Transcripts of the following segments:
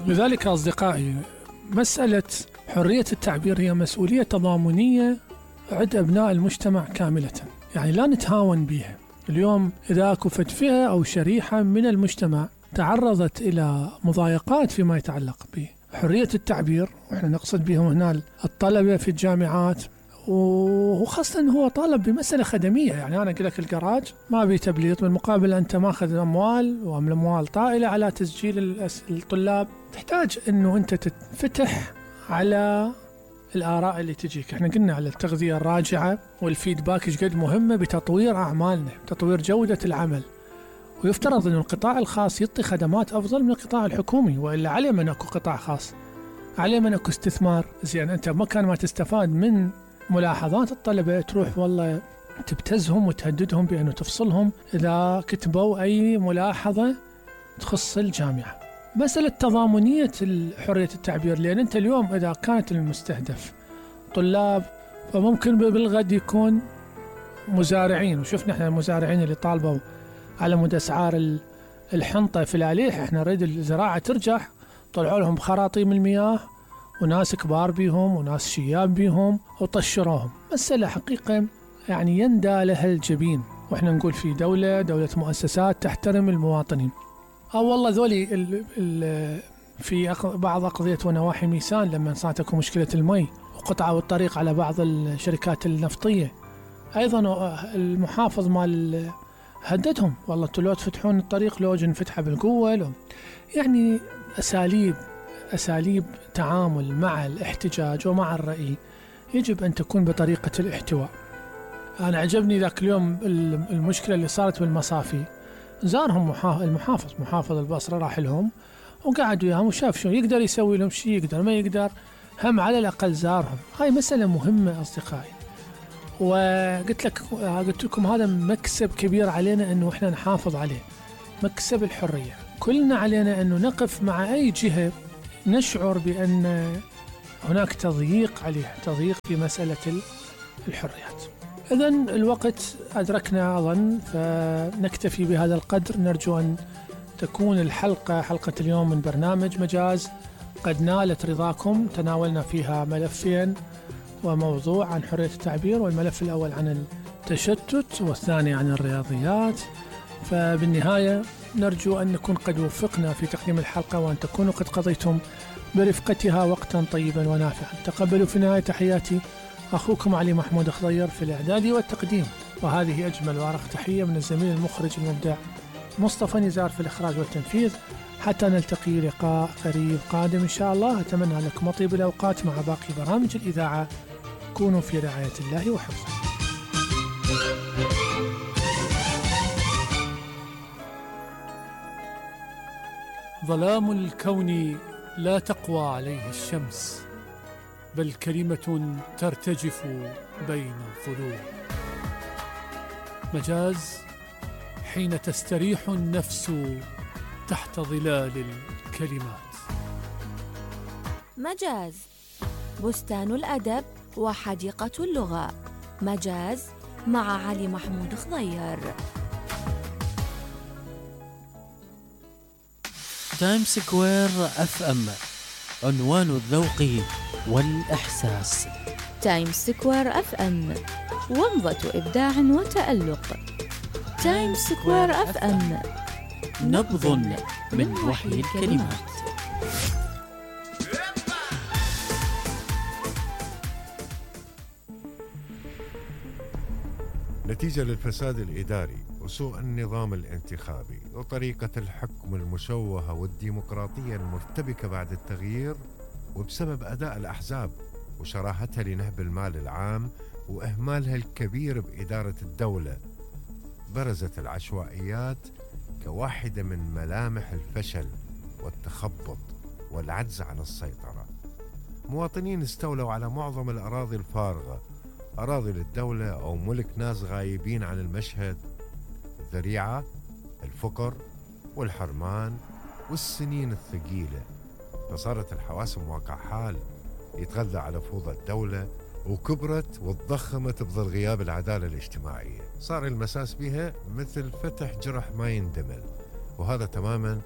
لذلك أصدقائي، مسألة حرية التعبير هي مسؤولية تضامنية عند أبناء المجتمع كاملة، يعني لا نتهاون بها. اليوم إذا كفت فئة أو شريحة من المجتمع تعرضت إلى مضايقات فيما يتعلق بحرية التعبير، وإحنا نقصد بهم هنا الطلبة في الجامعات، وخاصة هو طالب بمسألة خدمية. يعني أنا أقول لك الجراج ما بي تبليط، بالمقابل أنت ماخذ أموال وأموال طائلة على تسجيل الطلاب. تحتاج أنه أنت تتفتح على الآراء اللي تجيك. احنا قلنا على التغذية الراجعة والفيدباك ايش قد مهمة بتطوير أعمالنا، تطوير جودة العمل. ويفترض أن القطاع الخاص يعطي خدمات أفضل من القطاع الحكومي، وإلا عليه من أكو قطاع خاص، عليه من أكو استثمار. زين أنت مكان ما تستفاد من ملاحظات الطلبة تروح والله تبتزهم وتهددهم بأنه تفصلهم إذا كتبوا أي ملاحظة تخص الجامعة. مسألة تضامنية حرية التعبير، لأن أنت اليوم إذا كانت المستهدف طلاب فممكن بالغد يكون مزارعين، وشفنا احنا المزارعين اللي طالبوا على مدى أسعار الحنطة في الأليح، احنا نريد الزراعة ترجع، طلعوا لهم خراطيم المياه وناس كبار بيهم وناس شياب بيهم وطشروهم. مسألة حقيقة يعني يندى لها الجبين، واحنا نقول في دولة مؤسسات تحترم المواطنين. والله ذولي في بعض أقضية ونواحي ميسان لما صارت تكون مشكلة المي وقطعوا الطريق على بعض الشركات النفطية، أيضا المحافظ مال هددهم، والله انتوا لو تفتحون الطريق لو نفتحها بالقوة. يعني أساليب تعامل مع الاحتجاج ومع الرأي يجب أن تكون بطريقة الاحتواء. أنا عجبني ذاك اليوم المشكلة اللي صارت بالمصافي، زارهم محافظ البصرة، راح لهم وقعد وياهم وشاف شو يقدر يسوي لهم، شيء يقدر ما يقدر، هم على الأقل زارهم. هاي مسألة مهمة أصدقائي، وقلت لكم هذا مكسب كبير علينا أنه إحنا نحافظ عليه، مكسب الحرية. كلنا علينا أنه نقف مع أي جهة نشعر بأن هناك تضييق عليها، تضييق في مسألة الحريات. إذن الوقت أدركنا أظن، فنكتفي بهذا القدر. نرجو أن تكون حلقة اليوم من برنامج مجاز قد نالت رضاكم. تناولنا فيها ملفين وموضوع عن حرية التعبير، والملف الأول عن التشتت والثاني عن الرياضيات. فبالنهاية نرجو أن نكون قد وفقنا في تقديم الحلقة، وأن تكونوا قد قضيتم برفقتها وقتا طيبا ونافعا. تقبلوا في النهاية تحياتي، أخوكم علي محمود خضير في الإعداد والتقديم، وهذه أجمل وأرق تحية من الزميل المخرج المبدع مصطفى نزار في الإخراج والتنفيذ. حتى نلتقي لقاء قريب قادم إن شاء الله، أتمنى لكم طيب الأوقات مع باقي برامج الإذاعة. كونوا في رعاية الله وحفظه. ظلام الكون لا تقوى عليه الشمس، بل كلمة ترتجف بين الظلوم. مجاز حين تستريح النفس تحت ظلال الكلمات. مجاز بستان الأدب وحديقة اللغة. مجاز مع علي محمود خضير. تايم سكوير اف ام، عنوان الذوق والإحساس. تايم سكوير اف ام، ومضة إبداع وتألق. تايم سكوير اف ام، نبض من وحي الكلمات. نتيجة للفساد الإداري وسوء النظام الانتخابي وطريقة الحكم المشوهة والديمقراطية المرتبكة بعد التغيير، وبسبب أداء الأحزاب وشراهتها لنهب المال العام وإهمالها الكبير بإدارة الدولة، برزت العشوائيات كواحدة من ملامح الفشل والتخبط والعجز عن السيطرة. مواطنين استولوا على معظم الأراضي الفارغة، أراضي للدولة أو ملك ناس غايبين عن المشهد. الذريعة، الفقر والحرمان والسنين الثقيلة، فصارت الحواسم واقع حال يتغذى على فوضى الدولة، وكبرت وتضخمت بظل غياب العدالة الاجتماعية. صار المساس بها مثل فتح جرح ما يندمل، وهذا تماما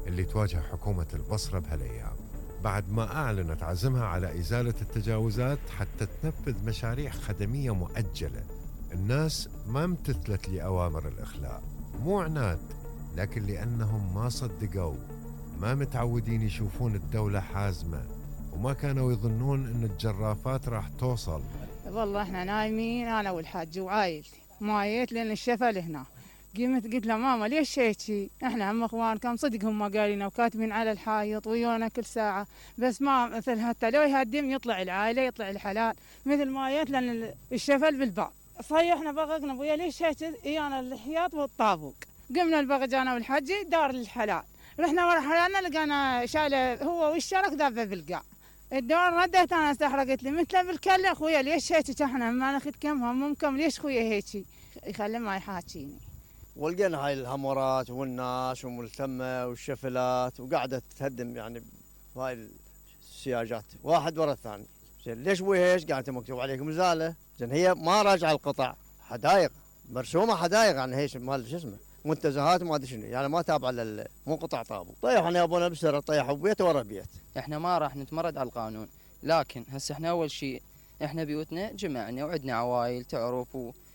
اللي تواجه حكومة البصرة بهالأيام، بعد ما أعلنت عزمها على إزالة التجاوزات حتى تنفذ مشاريع خدمية مؤجلة. الناس ما امتثلت لأوامر الإخلاء، مو عناد، لكن لأنهم ما صدقوا، ما متعودين يشوفون الدولة حازمة، وما كانوا يظنون أن الجرافات راح توصل. والله احنا نايمين انا والحاج وعائلتي، ما جيت لان الشفل هنا. قلت له ماما ليش هيك؟ احنا هم اخوان، كم صدق هم قالينا وكاتبين على الحائط ويونا كل ساعه، بس ما مثل حتى لو يهدم يطلع العائله يطلع الحلال، مثل ما جيت لان الشفل بالباب. صيحنا بغقنا ابويا ليش هيك؟ ايانا الحياط والطابوق. قمنا البغج انا والحاج دار الحلال، رحنا ورا حلالنا لقينا شاله هو والشرك ذابه بالقاع. الدور رديت انا استحرقت لي مثله بالكله. اخويا ليش هيك؟ احنا ما ناخذ كم همكم، ليش خويا هيك؟ يخلي ما يحاكيني. ولقينا هاي الهمورات والناس وملتمه والشفلات وقاعده تهدم يعني هاي السياجات واحد ورا الثاني. زين ليش ويش؟ قاعده مكتوب عليكم ازاله. زين هي ما راجعه القطع، حدايق مرسومه، حدايق يعني هيش مال شو اسمه منتزهات ما ادري شنو، يعني ما تابعه مو قطع طابو. طيحنا يا ابونا بسره، طيحوا بيت ورا بيت. احنا ما راح نتمرد على القانون، لكن هسه احنا اول شيء احنا بيوتنا جمعنا وعندنا عوائل تعرف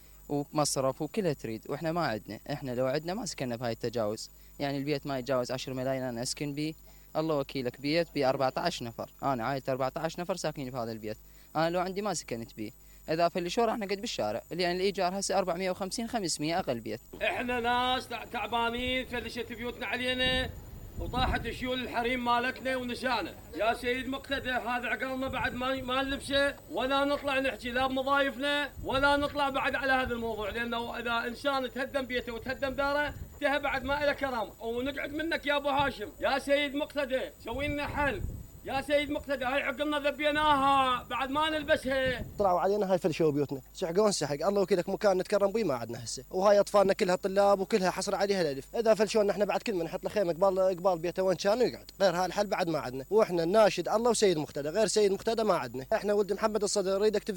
ومصرف وكلها تريد، واحنا ما عندنا. احنا لو عندنا ما سكننا بهاي التجاوز، يعني البيت ما يتجاوز 10 ملايين انا اسكن بيه. الله وكيلك بيت ب 14 نفر، انا عائلتي 14 نفر ساكنين بهذا البيت، انا لو عندي ما سكنت بيه. اضافه اللي شو راح نقعد بالشارع، اللي يعني الايجار هسه 450 500 اقل بيت. احنا ناس تعبانين، فلشت بيوتنا علينا وطاحت شيول الحريم مالتنا ونسانا. يا سيد مقتدى هذا عقلنا بعد ما نلبسه، ولا نطلع نحكي لا بمضايفنا ولا نطلع بعد على هذا الموضوع، لانه اذا انسان تهدم بيته وتهدم داره انتهى بعد ما له كرامه. ونقعد منك يا ابو هاشم يا سيد مقتدى سوي لنا حل. يا سيد مقتدى هاي عقلنا ذبيناها بعد ما نلبسها. طلعوا علينا هاي فلشوا بيوتنا، سحقون سحق. الله وكيلك مكان نتكرم بيه ما عندنا هسه، وهاي اطفالنا كلها طلاب وكلها حصر عليها الالف. اذا فلشونا احنا بعد كل ما نحط له خيمه قبال بيته وين كان يقعد، غير هالحل بعد ما عندنا. واحنا ناشد الله وسيد مقتدى، غير سيد مقتدى ما عندنا. احنا ولد محمد الصدر نريد